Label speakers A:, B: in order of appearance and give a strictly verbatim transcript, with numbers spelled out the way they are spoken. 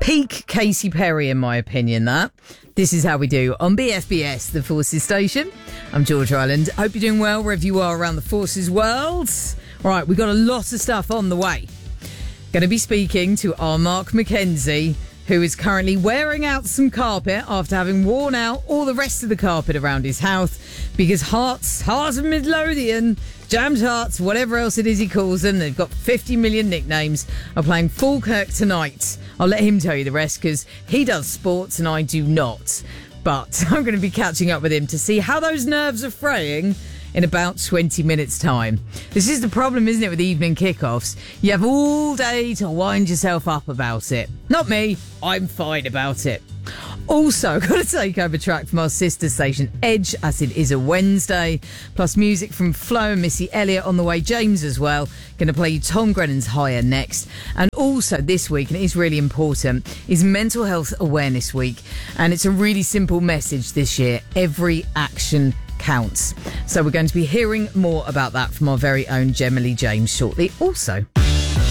A: Peak Katy Perry, in my opinion, that. This is how we do on B F B S, the Forces Station. I'm George Ireland. Hope you're doing well wherever you are around the Forces world. All right, we've got a lot of stuff on the way. Going to be speaking to our Mark McKenzie, who is currently wearing out some carpet after having worn out all the rest of the carpet around his house because Hearts, Hearts of Midlothian, Jammed Hearts, whatever else it is he calls them, they've got fifty million nicknames, are playing Falkirk tonight. I'll let him tell you the rest because he does sports and I do not. But I'm going to be catching up with him to see how those nerves are fraying in about twenty minutes' time. This is the problem, isn't it, with evening kickoffs? You have all day to wind yourself up about it. Not me, I'm fine about it. Also, got a takeover track from our sister station Edge, as it is a Wednesday, plus music from Flo and Missy Elliott on the way, James as well. Going to play you Tom Grennan's Higher next. And also this week, and it is really important, is Mental Health Awareness Week. And it's a really simple message this year: every action counts. So we're going to be hearing more about that from our very own Gemma Lee James shortly also.